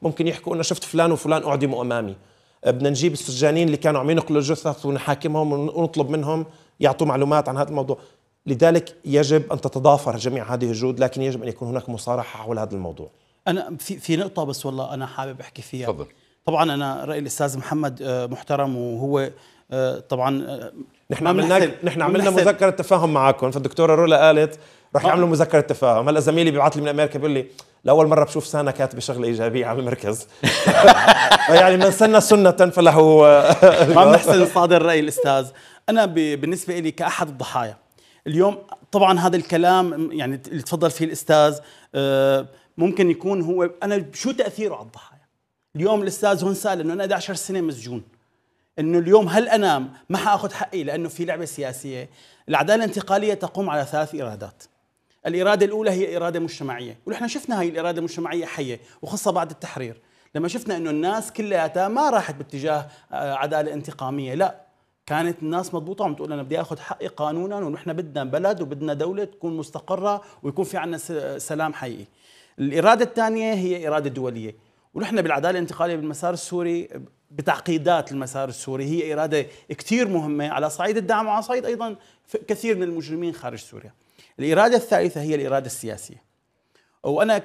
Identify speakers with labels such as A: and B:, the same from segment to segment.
A: ممكن يحكوا انه شفت فلان وفلان اعدموا امامي. بدنا نجيب السجانين اللي كانوا عم ينقلوا الجثث ونحاكمهم ونطلب منهم يعطوا معلومات عن هذا الموضوع. لذلك يجب ان تتضافر جميع هذه الجهود، لكن يجب ان يكون هناك مصارحه حول هذا الموضوع.
B: انا في نقطه بس والله انا حابب احكي فيها.
C: تفضل.
B: طبعا انا راي الاستاذ محمد محترم، وهو طبعا
A: نحن عملنا مذكره تفاهم معكم، فالدكتوره رولا قالت رح يعملوا مذكره تفاهم. هلا زميلي بيبعث لي من امريكا بيقول لي لاول مره بشوف سانا كاتبه شغله ايجابيه على المركز. يعني من سن سنه فله
B: ما بنحسن نصادر راي الاستاذ. انا بالنسبه لي كاحد الضحايا اليوم، طبعا هذا الكلام يعني اللي تفضل فيه الاستاذ ممكن يكون هو انا شو تاثيره على الضحايا. اليوم الاستاذ هون سال انه انا 11 سنه مسجون، انه اليوم هل انا ما حاخذ حقي لانه في لعبه سياسيه؟ العداله الانتقاليه تقوم على 3 ارادات. الاراده الاولى هي اراده مجتمعيه، ونحن شفنا هاي الاراده المجتمعيه حيه، وخاصه بعد التحرير لما شفنا انه الناس كلياتها ما راحت باتجاه عداله انتقاميه، لا، كانت الناس مضبوطه وعم تقول انا بدي اخذ حقي قانونا، ونحن بدنا بلد وبدنا دوله تكون مستقره ويكون في عندنا سلام حقيقي. الاراده الثانيه هي اراده دوليه، ونحن بالعداله الانتقاليه بالمسار السوري بتعقيدات المسار السوري هي اراده كثير مهمه على صعيد الدعم وعلى صعيد ايضا كثير من المجرمين خارج سوريا. الاراده الثالثه هي الاراده السياسيه. وانا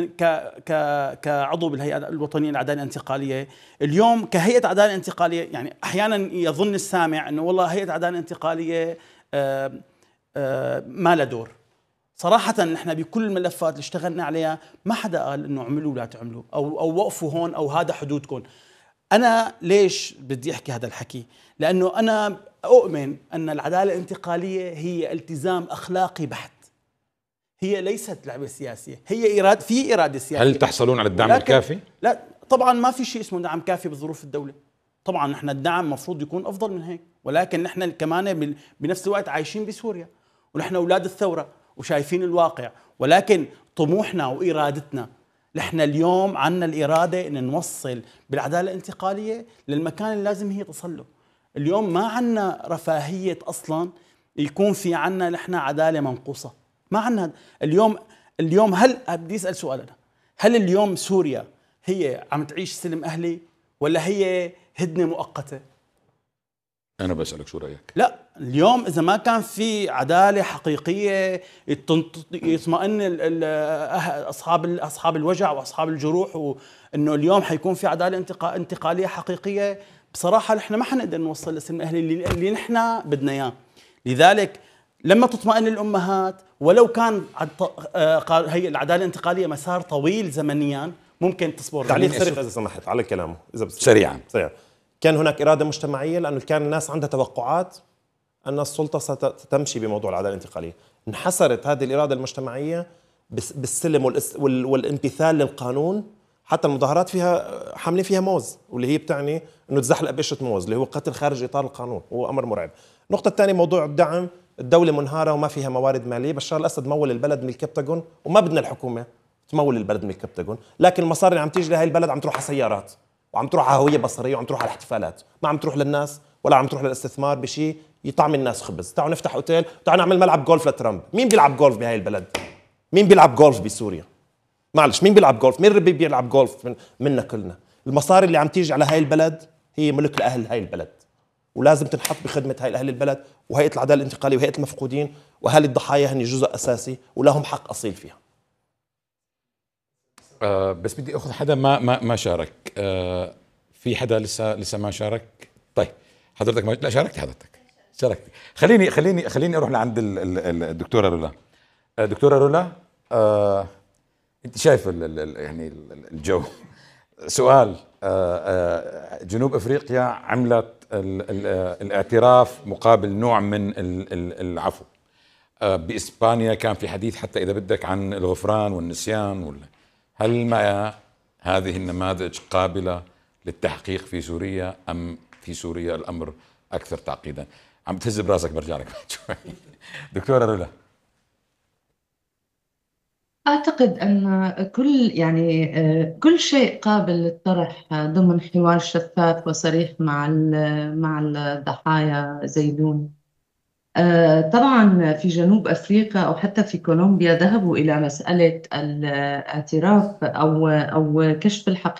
B: كعضو بالهيئه الوطنيه للعداله الانتقاليه اليوم كهيئه عداله انتقاليه، يعني احيانا يظن السامع انه والله هيئه عداله انتقاليه ما لها دور. صراحة نحن بكل الملفات اللي اشتغلنا عليها ما حدا قال انه اعملوا ولا تعملوا او وقفوا هون او هذا حدودكم. انا ليش بدي احكي هذا الحكي؟ لانه انا اؤمن ان العدالة الانتقالية هي التزام اخلاقي بحت. هي ليست لعبة سياسية، هي إرادة سياسية.
C: هل تحصلون على الدعم الكافي؟
B: لا طبعا ما في شيء اسمه دعم كافي بظروف الدولة. طبعا نحن الدعم مفروض يكون افضل من هيك، ولكن نحن كمان بنفس الوقت عايشين بسوريا، ونحن اولاد الثورة وشايفين الواقع، ولكن طموحنا وإرادتنا نحن اليوم عنا الإرادة أن نوصل بالعدالة الانتقالية للمكان اللي لازم هي تصل له. اليوم ما عنا رفاهية أصلا يكون في عنا نحن عدالة منقوصة، ما عنا. اليوم هل بدي أسأل سؤال أنا، هل اليوم سوريا هي عم تعيش سلم أهلي ولا هي هدنة مؤقتة؟
C: أنا بسألك شو رأيك؟
B: لا، اليوم إذا ما كان في عدالة حقيقية يطمئن أصحاب الوجع وأصحاب الجروح وإنه اليوم حيكون في عدالة انتقالية حقيقية، بصراحة نحن ما حنقدر نوصل لسلم أهلي اللي نحن بدنا إياه. لذلك لما تطمئن الأمهات، ولو كان هي العدالة الانتقالية مسار طويل زمنيا ممكن تصبر.
A: تعليق سريع إذا سمحت على كلامه، إذا
C: سريعا.
A: كان هناك إرادة مجتمعية لأنه كان الناس عندها توقعات أن السلطة ستمشي بموضوع العدالة الانتقالية. انحسرت هذه الإرادة المجتمعية بالسلم والامتثال للقانون. حتى المظاهرات فيها حاملين فيها موز، واللي هي بتعني أنه تزحلق بقشة موز، اللي هو قتل خارج إطار القانون، هو أمر مرعب. النقطة الثانية موضوع الدعم، الدولة منهارة وما فيها موارد مالية. بشار الأسد مول البلد من الكبتاغون، وما بدنا الحكومة تمول البلد من الكبتاغون، لكن المصاري اللي عم تيجي لهي البلد عم تروح على سيارات، وعم تروح على هوية بصرية، وعم تروح على احتفالات، ما عم تروح للناس ولا عم تروح للاستثمار بشيء يطعم الناس خبز. تعالوا نفتح اوتيل، تعالوا نعمل ملعب جولف لترامب. مين بيلعب جولف بهاي البلد؟ مين بيلعب جولف بسوريا؟ معلش، مين بيلعب جولف؟ مين ربي بيلعب جولف منا كلنا؟ المصاري اللي عم تيجي على هاي البلد هي ملك لأهل هاي البلد، ولازم تنحط بخدمة هاي أهل البلد. وهيئة العدالة الانتقالية وهيئة المفقودين وأهالي الضحايا هن جزء أساسي ولهم حق أصيل فيها.
C: بس بدي اخذ حدا ما شارك. في حدا لسه ما شارك؟ طيب حضرتك لا شاركت. شاركت. خليني اروح لعند الدكتوره رولا. دكتوره رولا، انت شايف يعني الجو. سؤال، جنوب افريقيا عملت الاعتراف مقابل نوع من العفو. باسبانيا كان في حديث حتى اذا بدك عن الغفران والنسيان هل ما هذه النماذج قابلة للتحقيق في سوريا، أم في سوريا الأمر أكثر تعقيدا؟ عم تهز براسك، برجع لك شوي. دكتورة رولا.
D: أعتقد أن كل شيء قابل للطرح ضمن حوار شفاف وصريح مع الضحايا زيدون. طبعا في جنوب أفريقيا أو حتى في كولومبيا ذهبوا إلى مسألة الاعتراف أو كشف الحقيقة